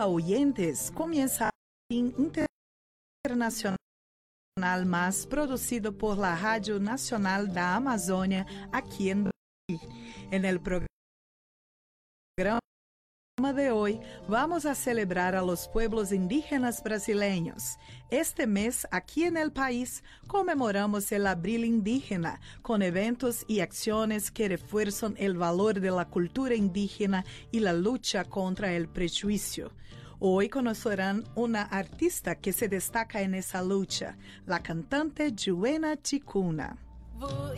Hola oyentes, comienza Internacional Más producido por la Radio Nacional da Amazônia aquí en Brasil. En el programa de hoy vamos a celebrar a los pueblos indígenas brasileños. Este mes, aquí en el país, conmemoramos el Abril Indígena, con eventos y acciones que refuerzan el valor de la cultura indígena y la lucha contra el prejuicio. Hoy conocerán una artista que se destaca en esa lucha, la cantante Juena Ticuna.